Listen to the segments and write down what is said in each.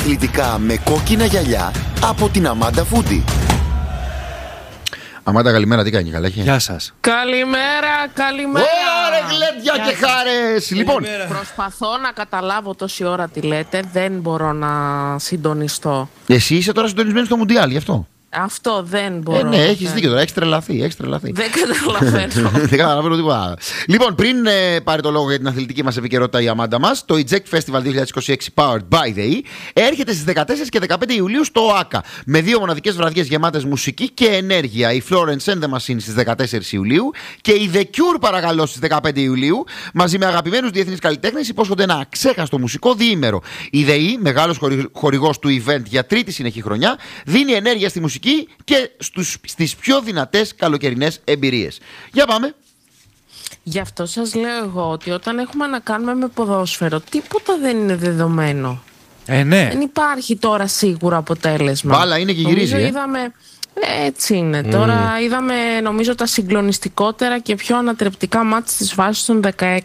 αθλητικά με κόκκινα γυαλιά από την Αμάντα Φούντι. Αμάντα, καλημέρα, τι κάνει, καλά έχει? Γεια σας. Καλημέρα, καλημέρα. Ωραία, γλέντια και χάρες. Λοιπόν, προσπαθώ να καταλάβω τόση ώρα τι λέτε. Δεν μπορώ να συντονιστώ. εσύ είσαι τώρα συντονισμένη στο Μουντιάλ, γι' αυτό. Αυτό δεν μπορώ. Ναι, έχεις δίκιο τώρα, έχεις τρελαθεί. Δεν καταλαβαίνω. Δεν καταλαβαίνω τίποτα. Λοιπόν, πριν πάρει το λόγο για την αθλητική μας επικαιρότητα η Αμάντα μας, το Eject Festival 2026 Powered by the E έρχεται στις 14 και 15 Ιουλίου στο ΟΑΚΑ. Με 2 μοναδικές βραδιές γεμάτες μουσική και ενέργεια. Η Florence and the Machine στις 14 Ιουλίου και η The Cure, παρακαλώ, στις 15 Ιουλίου. Μαζί με αγαπημένους διεθνείς καλλιτέχνες υπόσχονται ένα αξέχαστο μουσικό διήμερο. Η The E, μεγάλος χορηγός του event για τρίτη συνεχή χρονιά, δίνει ενέργεια στη μουσική και στις πιο δυνατές καλοκαιρινές εμπειρίες. Για πάμε. Γι' αυτό σας λέω εγώ ότι όταν έχουμε να κάνουμε με ποδόσφαιρο, τίποτα δεν είναι δεδομένο. Ναι. Δεν υπάρχει τώρα σίγουρο αποτέλεσμα. Μπάλα είναι και γυρίζει. Είδαμε. Έτσι είναι. Τώρα είδαμε, νομίζω, τα συγκλονιστικότερα και πιο ανατρεπτικά μάτς της φάσης των 16.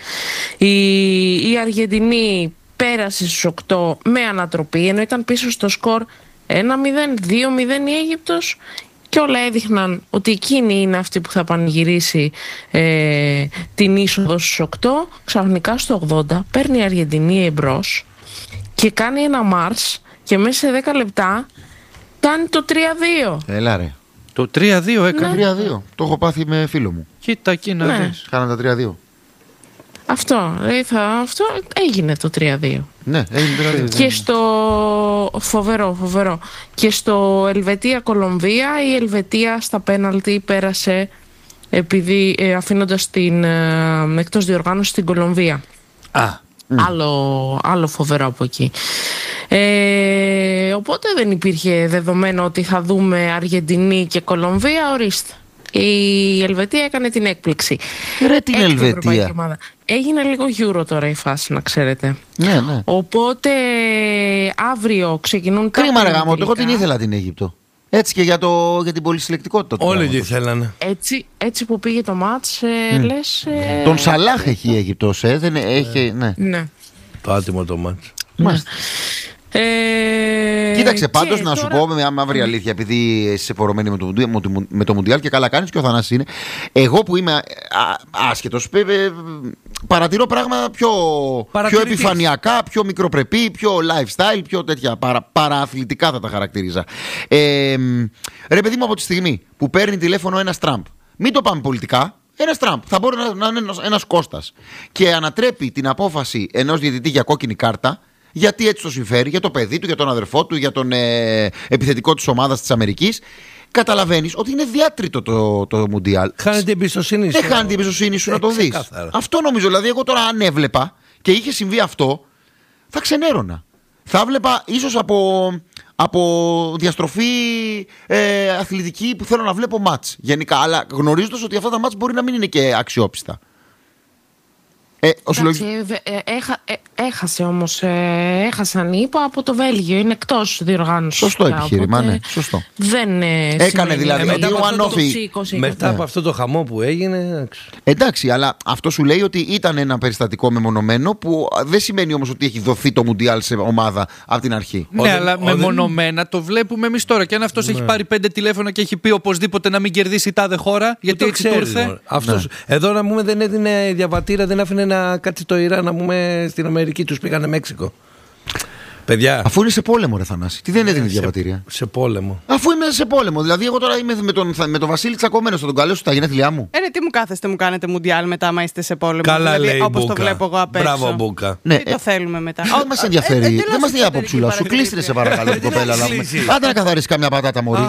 Η Αργεντινή πέρασε στους 8 με ανατροπή, ενώ ήταν πίσω στο σκορ 1-0, 2-0 η Αίγυπτος, και όλα έδειχναν ότι εκείνη είναι αυτή που θα πανηγυρίσει την είσοδο στους 8. Ξαφνικά στο 80 παίρνει η Αργεντινή εμπρός και κάνει ένα μάρς και μέσα σε 10 λεπτά κάνει το 3-2. Έλα ρε. Το 3-2 έκανε. Ναι. 3-2. Το έχω πάθει με φίλο μου. Κοίτα εκεί να δεις. Κάναμε τα 3-2. Αυτό έγινε το 3-2. Ναι, έγινε 3-2. Και στο φοβερό. Και στο Ελβετία-Κολομβία, η Ελβετία στα πέναλτι πέρασε, επειδή αφήνοντας την εκτός διοργάνωση την Κολομβία. Άλλο φοβερό από εκεί. Οπότε δεν υπήρχε δεδομένο ότι θα δούμε Αργεντινή και Κολομβία. Ορίστε, η Ελβετία έκανε την έκπληξη. Ρε την Ελβετία. Έγινε λίγο Euro τώρα η φάση, να ξέρετε. Ναι. Οπότε αύριο ξεκινούν τα. Κρίμα ρε γάμο, εγώ την ήθελα την Αίγυπτο. Έτσι και για την πολυσυλλεκτικότητα. Όλοι τη θέλανε. Έτσι που πήγε το μάτς, λες. Τον Σαλάχ έχει η Αίγυπτος, δεν έχει. Ναι. Το άτιμο το μάτς. Μάλιστα. Κοίταξε, πάντως να σου πω με μαύρη αλήθεια, επειδή είσαι επορωμένη με το Μουντιάλ και καλά κάνεις και ο Θανάσης είναι. Εγώ που είμαι άσχετος, παρατηρώ πράγματα πιο επιφανειακά, πιο μικροπρεπή, πιο lifestyle, πιο τέτοια παρααθλητικά θα τα χαρακτηρίζα. Ρε παιδί μου, από τη στιγμή που παίρνει τηλέφωνο ένας Τραμπ, μην το πάμε πολιτικά. Ένας Τραμπ θα μπορεί να είναι ένας Κώστας και ανατρέπει την απόφαση ενός διαιτητή για κόκκινη κάρτα. Γιατί έτσι το συμφέρει, για το παιδί του, για τον αδερφό του, για τον επιθετικό της ομάδας της Αμερικής. Καταλαβαίνεις ότι είναι διάτριτο το Μουντιάλ. Χάνει την εμπιστοσύνη σου. Χάνει την εμπιστοσύνη σου να το δεις. Αυτό νομίζω. Δηλαδή, εγώ τώρα αν έβλεπα και είχε συμβεί αυτό, θα ξενέρωνα. Θα έβλεπα ίσως από διαστροφή αθλητική που θέλω να βλέπω μάτς γενικά. Αλλά γνωρίζοντας ότι αυτά τα μάτς μπορεί να μην είναι και αξιόπιστα. Έχασε όμως, έχασαν είπα από το Βέλγιο, είναι εκτός διοργάνωσης. Σωστό επιχείρημα, ναι, σωστό. Δεν έκανε δηλαδή μετά από αυτό το χαμό που έγινε. Εντάξει, αλλά αυτό σου λέει ότι ήταν ένα περιστατικό μεμονωμένο που δεν σημαίνει όμως ότι έχει δοθεί το Μουντιάλ σε ομάδα από την αρχή. Ναι, αλλά μεμονωμένα το βλέπουμε εμείς τώρα. Και αν αυτός έχει πάρει 5 τηλέφωνα και έχει πει οπωσδήποτε να μην κερδίσει τάδε χώρα, γιατί έτσι του ήρθε. Εδώ να πούμε δεν έδινε διαβατήρα, δεν άφηνε να κάτσει το Ιράν, να πούμε στην Αμερική, τους πήγανε Μέξικο. Παιδιά. Αφού είναι σε πόλεμο, ρε Θανάση. Τι δεν έδινε διαβατήρια. Σε πόλεμο. Αφού είμαι σε πόλεμο. Δηλαδή, εγώ τώρα είμαι με τον Βασίλη τσακωμένο. Θα τον καλέσω στα γενέθλιά μου. Τι μου κάθεστε, μου κάνετε Μουντιάλ μετά, άμα είστε σε πόλεμο. Καλά, δηλαδή, λέει. Όπως το βλέπω εγώ απ' έξω. Μπράβο, Μπούκα. Ναι, τι το θέλουμε μετά. Δεν μας ενδιαφέρει. Δεν μας ενδιαφέρει η απόψουλα σου. Κλείστρε, σε παρακαλώ, την κοπέλα. Άντε να καθαρίσει κάμια πατάτα, μωρή.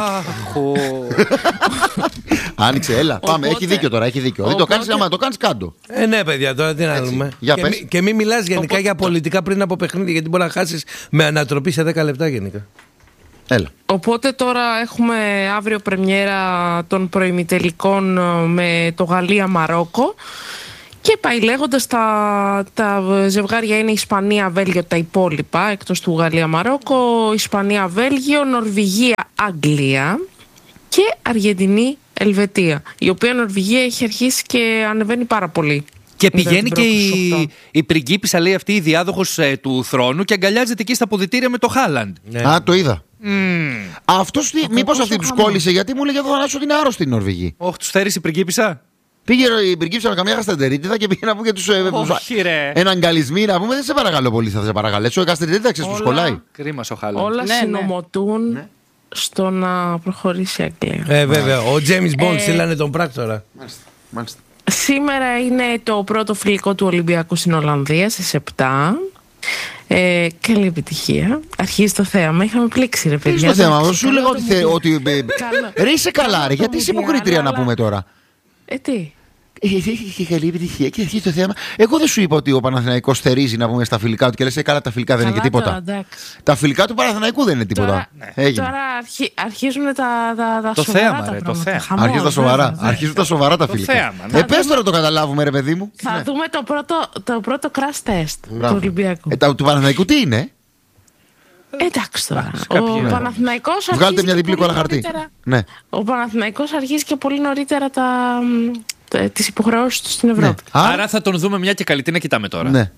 Άνοιξε, έλα. Πάμε. Έχει δίκιο τώρα. Έχει δίκιο. Δεν το κάνει, άμα το κάνει, κάτω. Ναι, παιδιά, τώρα τι να δούμε. Και μην μιλά γενικά για πολιτικά πριν από παιχνίδι, γιατί μπορεί να χάσει με ανατροπή σε 10 λεπτά γενικά. Έλα. Οπότε τώρα έχουμε αύριο πρεμιέρα των προημιτελικών με το Γαλλία-Μαρόκο. Και πάει λέγοντας, τα ζευγάρια είναι Ισπανία-Βέλγιο, τα υπόλοιπα εκτός του Γαλλία-Μαρόκο, Ισπανία-Βέλγιο, Νορβηγία-Αγγλία και Αργεντινή-Ελβετία, η οποία Νορβηγία έχει αρχίσει και ανεβαίνει πάρα πολύ Και πηγαίνει και η πριγκίπισσα, λέει αυτή, η διάδοχος του θρόνου, και αγκαλιάζεται εκεί στα αποδυτήρια με το Χάλαντ. Ναι. Α, το είδα. Αυτός μήπως αυτή τους κόλλησε, γιατί μου έλεγε Θανάση ότι είναι άρρωστη η Νορβηγή. Όχι, τους θέρησε η πριγκίπισσα. Πήγε η πριγκίπισσα με καμιά γαστεντερίτιδα και πήγε να πούμε και τους εναγκαλισμοί. Να πούμε, δεν σε παρακαλώ πολύ, θα σε παρακαλέσω. Η γαστεντερίτιδα ξέρεις τους κολλάει. Κρίμα ο Χάλαντ. Όλα συνομωτούν στο να προχωρήσει η Αγγλία. Βέβαια. Ο Τζέιμς Μποντ στείλανε τον πράκτορα. Μάλιστα. Σήμερα είναι το πρώτο φιλικό του Ολυμπιακού στην Ολλανδία στις 7. Καλή επιτυχία. Αρχίζει το θέαμα. Είχαμε πλήξει, ρε παιδιά. Το θέαμα. Σου λέγω ότι. Ρε είσαι καλά, ρε. Γιατί είσαι υποκριτρία να πούμε τώρα. Τι. Είχε καλή επιτυχία και αρχίζει το θέμα. Εγώ δεν σου είπα ότι ο Παναθηναϊκός θερίζει να πούμε στα φιλικά του και λες καλά, τα φιλικά δεν είναι και τίποτα. Τα φιλικά του Παναθηναϊκού δεν είναι τίποτα. Τώρα αρχίζουν τα το σοβαρά. Θέαμα, το θέαμα. Αρχίζουν τα σοβαρά. Αρχίζουν τα σοβαρά τα φιλικά. Πες τώρα το καταλάβουμε, ρε παιδί μου. Θα δούμε το πρώτο crash test του Ολυμπιακού. Του Παναθηναϊκού τι είναι? Εντάξει τώρα. Ο Παναθηναϊκός βγάλτε μια διπλή κόλλα χαρτί. Ο Παναθηναϊκός αρχίζει και πολύ νωρίτερα τις υποχρεώσεις του στην Ευρώπη. Ναι. Άρα θα τον δούμε μια και καλή. Τι να κοιτάμε τώρα. Ναι.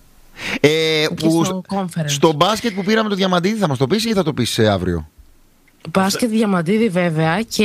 Στο μπάσκετ που πήραμε το Διαμαντίδη θα μας το πεις ή θα το πεις αύριο? Μπάσκετ Διαμαντίδη βέβαια και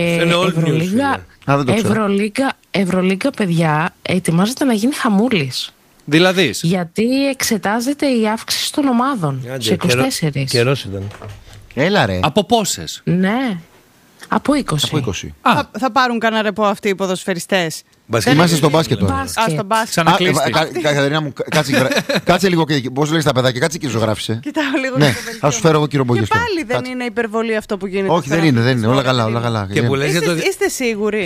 Ευρωλίγκα, παιδιά, ετοιμάζεται να γίνει χαμούλης. Δηλαδή. Γιατί εξετάζεται η αύξηση των ομάδων σε 24. Καιρός ήταν. Έλα ρε. Από πόσες? Ναι. Από 20. Θα πάρουν κανένα ρεπό αυτοί οι ποδοσφαιριστές? Είμαστε στο μπάσκετ τώρα. Στο μπάσκετ. Ξανακλείστη. Κατερίνα μου, κάτσε λίγο και. Πώς λέγεις τα παιδάκια, κάτσε και ζωγράφησε. Κοιτάω λίγο. Ναι, θα σου φέρω εγώ κύριο Μπογιό. Και πάλι δεν είναι υπερβολή αυτό που γίνεται? Όχι, δεν είναι. Όλα καλά. Είστε σίγουροι?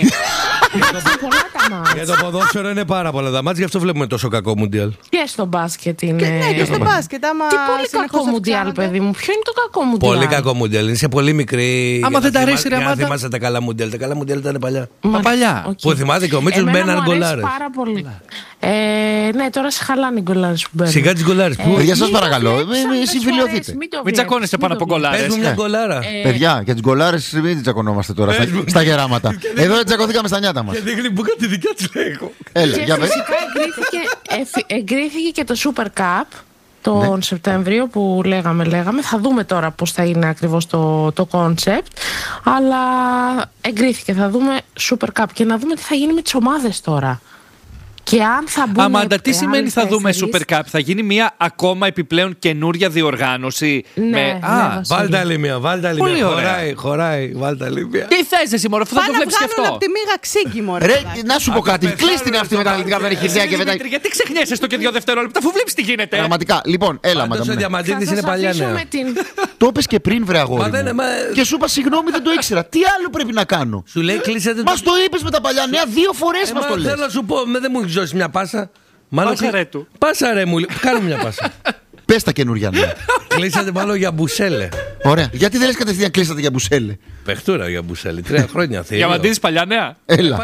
Για το ποδόσφαιρο είναι πάρα πολλά τα μάτια, γι' αυτό βλέπουμε τόσο κακό Μουντιάλ. Και στο μπάσκετ είναι. Ναι, και στο μπάσκετ. Τι πολύ κακό Μουντιάλ, παιδί μου. Ποιο είναι το κακό Μουντιάλ? Πολύ κακό Μουντιάλ. Είναι σε πολύ μικρή. Άμα δεν τα αρέσει, ρε Μάτα. Θυμάσαι τα καλά Μουντιάλ. Τα καλά Μουντιάλ ήταν παλιά. Παλιά. Που θυμάται και ο Μίτσος μπαίναν γκολάρες. Πάρα πολύ. Ναι, τώρα σε χαλάνε οι γκολάρες που μπαίνουν. Σιγά τις γκολάρες. Παιδιά, σας παρακαλώ, συμφιλειωθείτε. Μην τσακώνεστε πάνω από γκολάρες. Πες μου μια γκολάρα. Παιδιά, για τις γκολάρες μην τσακωνόμαστε τώρα στα γεράματα. Εδώ δεν τσακωθήκαμε στα νιάτα μας. Και δείχνει που κάτι δικιά της λέγω. Έλα, και για πες. φυσικά εγκρίθηκε και το Super Cup τον Σεπτέμβριο που λέγαμε. Θα δούμε τώρα πώς θα είναι ακριβώς το concept. Αλλά εγκρίθηκε. Θα δούμε Super Cup και να δούμε τι θα γίνει με τις ομάδες τώρα. Και αν θα μπουν. Αμάντα, τι σημαίνει θα δούμε Super Cup? Θα γίνει μια ακόμα επιπλέον καινούρια διοργάνωση? Ναι, βάλτε άλλη μία. Χωράει, βάλτε άλλη μία. Τι θες εσύ μωρέ, θα το βλέπεις και αυτό. Από τη μίγα ξύγκι μωρέ. Ρε, να σου πω κάτι. Κλείστη είναι αυτή με τα αθλητικά που δεν έχει ιδέα και μετά. Γιατί ξεχνιέσαι στο και 2 δευτερόλεπτα αφού βλέπεις τι γίνεται? Πραγματικά. Λοιπόν, έλα Μαντά. Ο Διαμαντίδης είναι παλιά νέα. Το είπες και πριν, βρε αγόρι μου. Και σου είπα συγγνώμη, δεν το ήξερα. Τι άλλο πρέπει να κάνω? Σου λέει κλείσετε. Μας το είπες με τα παλιά νέα 2 φορές μας το λες. Θέλω να σου πω, δεν μου έχεις δώσει μια πάσα. Πάσα ρε του. Πάσα ρε μου, κάνω μια πάσα. Πες τα καινούργια νέα. Κλείσατε μάλλον για Μπουσέλε. Ωραία. Γιατί δεν λες κατευθείαν κλείσατε για Μπουσέλε? Παιχτούρα για Μπουσέλε. 3 χρόνια θέλει. Διαμαντίδης παλιά νέα. Έλα.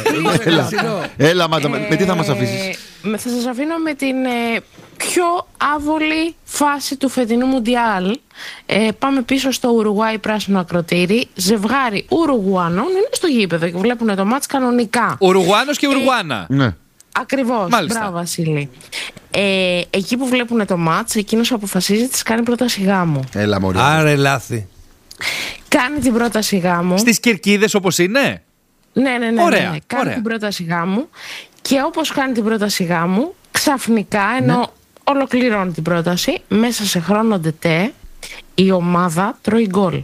Έλα, Μάτα, με τι θα μας αφήσεις? Θα σας αφήνω με την πιο άβολη φάση του φετινού Μουντιάλ. Πάμε πίσω στο Ουρουγουάι πράσινο ακροτήρι. Ζευγάρι Ουρουγουάνων είναι στο γήπεδο και βλέπουν το μάτς κανονικά. Ουρουγουάνος και Ουρουγουάνα. Ναι. Ακριβώς. Μπράβο, Βασίλη. Εκεί που βλέπουν το μάτς, εκείνος αποφασίζει τις κάνει πρόταση γάμου. Έλα, μωρέ. Άρε λάθη. Κάνει την πρόταση γάμου. Στις Κερκίδες όπως είναι? Ναι. Ωραία, κάνει ωραία. την πρόταση γάμου. Και όπως κάνει την πρόταση γάμου, ξαφνικά, ενώ ολοκληρώνει την πρόταση, μέσα σε χρόνο ντετέ, η ομάδα τρώει γκολ.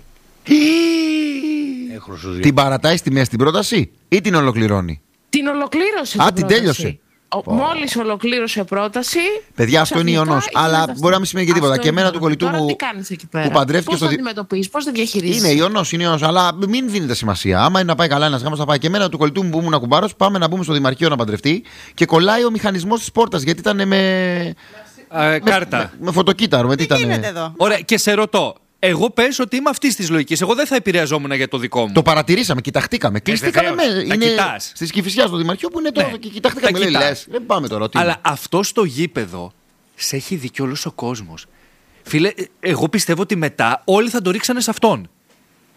Την παρατάει στη μέση την πρόταση ή την ολοκληρώνει? Την ολοκλήρωσε. Την τέλειωσε. Μόλις ολοκλήρωσε πρόταση. Παιδιά, αυτό είναι ιονός. Αλλά μπορεί να μην σημαίνει και τίποτα. Και εμένα του κολλητού μου που παντρεύτηκε. Πώς το αντιμετωπίζεις, πώς το διαχειρίζεις? Είναι ιονός. Αλλά μην δίνετε σημασία. Άμα είναι να πάει καλά ένας γάμος, θα πάει. Και εμένα του κολλητού μου που ήμουν κουμπάρος, πάμε να μπούμε στο Δημαρχείο να παντρευτεί. Και κολλάει ο μηχανισμός της πόρτας γιατί ήταν με. Κάρτα. Με φωτοκύτταρο. Τι γίνεται εδώ? Ωραία, και σε ρωτώ. Εγώ πες ότι είμαι αυτής της λογικής. Εγώ δεν θα επηρεαζόμουν για το δικό μου. Το παρατηρήσαμε, κοιταχτήκαμε. Κλειστήκαμε. Είναι κοιτάς. στη Κηφισιά στο Δημαρχείο που είναι τώρα. Και κοιταχτήκαμε. Λες, δεν πάμε τώρα. Αλλά αυτό στο γήπεδο σε έχει δει κι όλος ο κόσμος. Φίλε, εγώ πιστεύω ότι μετά όλοι θα το ρίξανε σε αυτόν.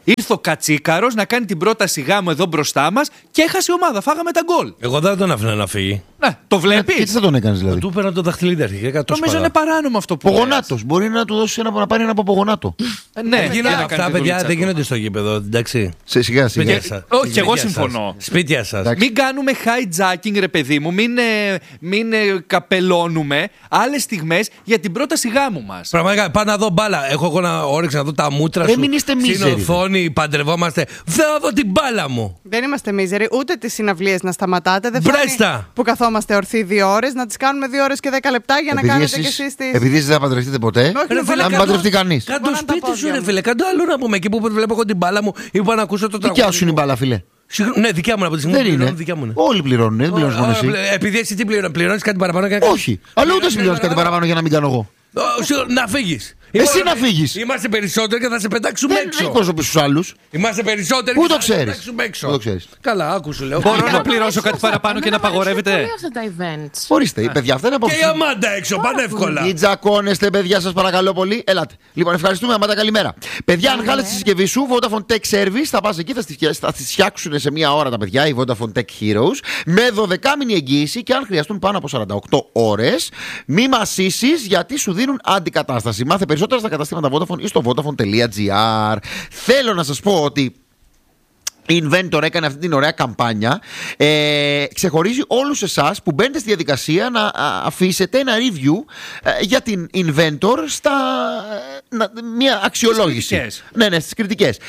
Ήρθε ο Κατσίκαρος να κάνει την πρόταση γάμου εδώ μπροστά μας και έχασε η ομάδα. Φάγαμε τα γκολ. Εγώ δεν τον άφηνα να φύγει. Ναι, το βλέπεις. Και τι θα τον έκανες δηλαδή? Του πέρα το δαχτυλίδι. Νομίζω είναι παράνομο αυτό που. Πογονάτος. Μπορεί να του δώσει να πάρει ένα από πογονάτο. Ναι, αυτά παιδιά δεν γίνονται στο γήπεδο, εντάξει. Σε σιγά. Όχι, εγώ συμφωνώ. Σπίτια σας. Μην κάνουμε hijacking, ρε παιδί μου, μην καπελώνουμε άλλες στιγμές για την πρόταση γάμου μας. Πραγματικά, πάω να δω μπάλα. Έχω εγώ να όρεξη να δω τα μούτρα σου. Μην είστε μίζεροι. Στην οθόνη, παντρευόμαστε. Θα δω την μπάλα μου. Δεν είμαστε μίζεροι, ούτε τις συναυλίες να σταματάτε. Δεν Μπρέστα! που καθόμαστε ορθοί 2 ώρες, να τις κάνουμε 2 ώρες και 10 λεπτά για να κάνετε κι εσείς τις. Επειδή εσείς δεν θα παντρευτείτε ποτέ, να μην παντρευτεί κανείς. Κάντο σπίτι σου, ρε φίλε. Κάντο άλλο να πούμε. Εκεί που βλέπω εγώ την μπάλα μου ή που να ακούσω το τραγούδι. Δικιά σου είναι η μπάλα, φίλε. Ναι, δικιά μου από τη στιγμή που πληρώνω, δικιά μου είναι. Όλοι πληρώνουν, δεν πληρώνεις μόνο εσύ. Επειδή εσύ τι πληρώνεις κάτι παραπάνω και Όχι, αλλά ούτε εσύ πληρώνεις κάτι παραπάνω για να μην κάνω εγώ. Να φύγεις. Εσύ να φύγεις. Είμαστε περισσότεροι και θα σε πετάξουμε έξω. Δεν εκπροσωπείς τους άλλους. Είμαστε περισσότεροι Πού και το θα σε ξέρεις? πετάξουμε έξω. Πού το ξέρεις? Καλά, άκουσου λέω. Μπορώ να πληρώσω κάτι παραπάνω και να απαγορεύεται. Πολύ αυτά τα events. Ορίστε, οι παιδιά αυτά είναι από Και η Αμάντα έξω, πανεύκολα. Μην τζακώνεστε, παιδιά, σας παρακαλώ πολύ. Ελάτε. Λοιπόν, ευχαριστούμε, Αμάντα, καλημέρα. Παιδιά, αν χάλεσαι τη συσκευή σου, Vodafone Tech Service, θα πας εκεί, θα τις φτιάξουν σε μία ώρα τα παιδιά, οι Vodafone Tech Heroes, με 12μηνη εγγύηση και αν χρειαστούν πάνω από 48 ώρες, μη μασίσεις γιατί σου δίνουν αντικατάσταση. Μάθε περισσότερα στα καταστήματα Vodafone ή στο Vodafone.gr. Θέλω να σας πω ότι η Inventor έκανε αυτή την ωραία καμπάνια. Ξεχωρίζει όλους εσάς που μπαίνετε στη διαδικασία να αφήσετε ένα review για την Inventor στα μια αξιολόγηση. Ναι, στις κριτικές.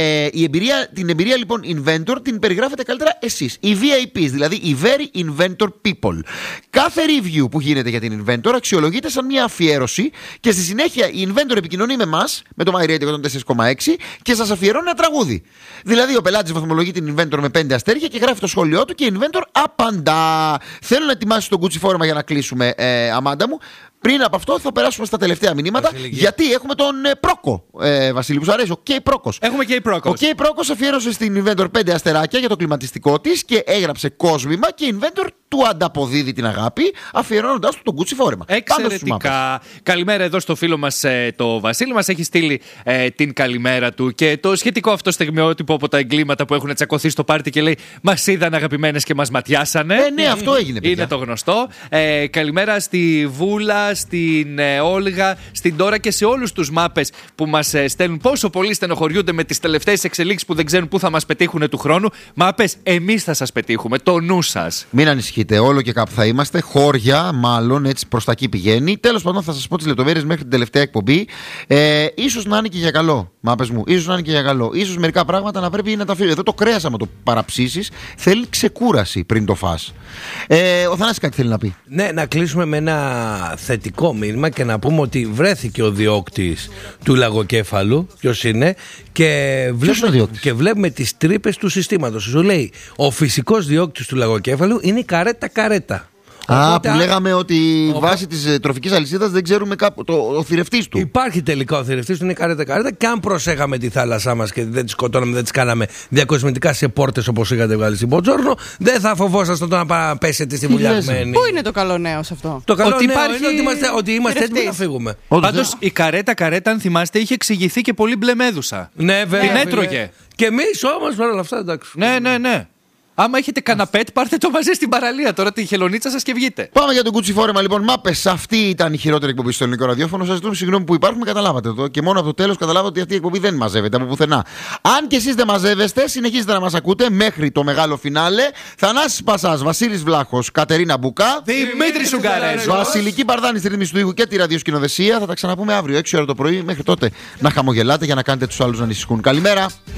Την εμπειρία λοιπόν Inventor την περιγράφετε καλύτερα εσείς. Οι VIPs, δηλαδή οι Very Inventor People. Κάθε review που γίνεται για την Inventor αξιολογείται σαν μια αφιέρωση και στη συνέχεια η Inventor επικοινωνεί με εμάς, με το MyRadio 104,6 και σας αφιερώνει ένα τραγούδι. Δηλαδή ο πελάτης βαθμολογεί την Inventor με 5 αστέρια και γράφει το σχόλιο του και η Inventor απαντά. Θέλω να ετοιμάσεις τον Gucci φόρμα για να κλείσουμε, Αμάντα μου. Πριν από αυτό θα περάσουμε στα τελευταία μηνύματα. Γιατί έχουμε τον Πρόκο, Βασίλη, που σου αρέσει. Ο Κέι Πρόκος. Έχουμε Κέι Πρόκος. Ο Κέι Πρόκος αφιέρωσε στην Inventor 5 αστεράκια για το κλιματιστικό της και έγραψε κόσμημα και η Inventor του ανταποδίδει την αγάπη αφιερώνοντας του τον Gucci φόρεμα. Εξαιρετικά. Καλημέρα εδώ στο φίλο μας το Βασίλη. Μας έχει στείλει την καλημέρα του και το σχετικό αυτό στιγμιότυπο από τα εγκλήματα που έχουν τσακωθεί στο πάρτι και λέει μας είδαν αγαπημένες και μας ματιάσανε. Ναι, αυτό έγινε. Είναι το γνωστό. Καλημέρα στη Βούλα, στην Όλγα, στην Τώρα και σε όλους τους μάπες που μας στέλνουν πόσο πολύ στενοχωριούνται με τις τελευταίες εξελίξεις που δεν ξέρουν πού θα μας πετύχουν του χρόνου. Μάπες, εμείς θα σας πετύχουμε. Το νου σας. Μην ανησυχείτε, όλο και κάπου θα είμαστε. Χώρια, μάλλον έτσι προς τα εκεί πηγαίνει. Τέλος πάντων, θα σας πω τις λεπτομέρειες μέχρι την τελευταία εκπομπή. Ίσως να είναι και για καλό. Μάπες μου, ίσως να είναι και για καλό. Ίσως μερικά πράγματα να πρέπει να τα αφήνει. Εδώ το κρέας, άμα το παραψήσεις, θέλει ξεκούραση πριν το φας. Ο Θανάσης κάτι θέλει να πει. Ναι, να κλείσουμε με ένα θετικό μήνυμα και να πούμε ότι βρέθηκε ο διώκτης του λαγοκέφαλου. Ποιος είναι? Και βλέπουμε τις τρύπες του συστήματος. Σου λέει, ο φυσικός διώκτης του λαγοκέφαλου είναι η καρέτα. Που λέγαμε ότι βάσει της τροφικής αλυσίδας δεν ξέρουμε ο θηρευτής του. Υπάρχει τελικά ο θηρευτής του, είναι καρέτα. Και αν προσέχαμε τη θάλασσά μας και δεν τις σκοτώναμε, δεν τις κάναμε διακοσμητικά σε πόρτες όπως είχατε βγάλει στην Μποτζόρνο, δεν θα φοβόσασταν το να πέσετε στη βουλιαγμένη. Πού είναι το καλό νέο σε αυτό? Το καλό νέο είναι ότι είμαστε έτοιμοι να φύγουμε. Πάντως η καρέτα, αν θυμάστε, είχε εξηγηθεί και πολύ μπλεμέδουσα. Ναι, βέβαια. Την έτρωγε. Και εμείς όμως παρόλα αυτά, εντάξει. Ναι. Άμα έχετε καναπέτ, πάρτε το μαζί στην παραλία. Τώρα τη χελονίτσα σας και βγείτε. Πάμε για τον Gucci φόρεμα λοιπόν. Μάπες, αυτή ήταν η χειρότερη εκπομπή στο ελληνικό ραδιόφωνο. Σας ζητούμε συγγνώμη που υπάρχουμε, καταλάβατε το. Και μόνο από το τέλος καταλάβατε ότι αυτή η εκπομπή δεν μαζεύεται από πουθενά. Αν και εσείς δεν μαζεύεστε, συνεχίζετε να μας ακούτε μέχρι το μεγάλο φινάλε. Θανάσης Πασάς, Βασίλης Βλάχος, Κατερίνα Μπουκά, Δημήτρη Σουγκαρέζος, Βασιλική Παρδάνη στη ρύθμιση του ήχου και τη ραδιοσκηνοδεσία. Θα τα ξαναπούμε αύριο 6 ώρα το πρωί. Μέχρι τότε να χαμογελάτε για να κάνετε τους άλλους να ανησυχούν. Καλημέρα.